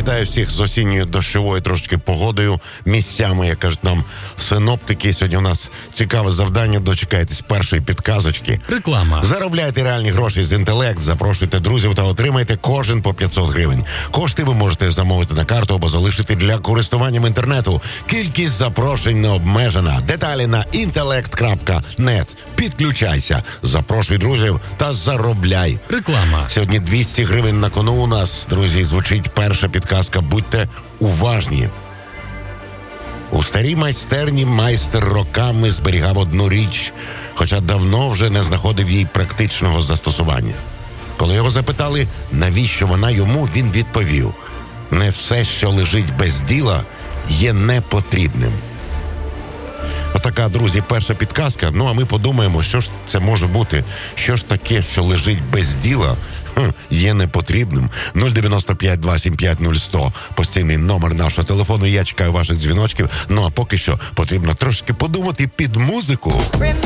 вітаю всіх з осінньою дощовою трошки погодою, місцями, як кажуть нам синоптики. Сьогодні у нас цікаве завдання, дочекайтесь першої підказочки. Реклама. Заробляйте реальні гроші з інтелект, запрошуйте друзів та отримайте кожен по 500 гривень. Кошти ви можете замовити на карту або залишити для користування інтернету. Кількість запрошень не обмежена. Деталі на intellect.net. Підключайся, запрошуй друзів та заробляй. Реклама. Сьогодні 200 гривень на кону у нас, друзі, звучить перша підказка. Будьте уважні. У старій майстерні майстер роками зберігав одну річ, хоча давно вже не знаходив їй практичного застосування. Коли його запитали, навіщо вона йому, він відповів: не все, що лежить без діла, є непотрібним. Отака, друзі, перша підказка. Ну, а ми подумаємо, що ж це може бути. Що ж таке, що лежить без діла, є непотрібним. 095-275-0100. Постійний номер нашого телефону. Я чекаю ваших дзвіночків. Ну, а поки що потрібно трошки подумати під музику.